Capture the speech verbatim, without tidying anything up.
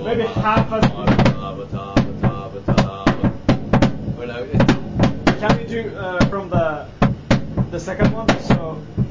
maybe half a. Can we do uh, from the the second one? So